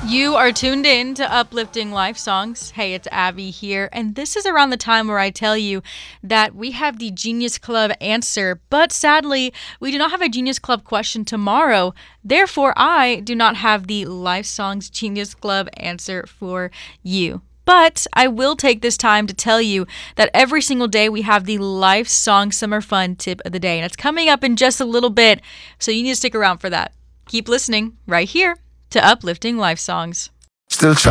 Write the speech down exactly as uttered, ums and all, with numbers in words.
You are tuned in to Uplifting Life Songs. Hey, it's Abby here, and this is around the time where I tell you that we have the Genius Club answer, but sadly, we do not have a Genius Club question tomorrow. Therefore, I do not have the Life Songs Genius Club answer for you. But I will take this time to tell you that every single day we have the Life Song Summer Fun tip of the day, and it's coming up in just a little bit, so you need to stick around for that. Keep listening right here to Uplifting Life Songs. Still try.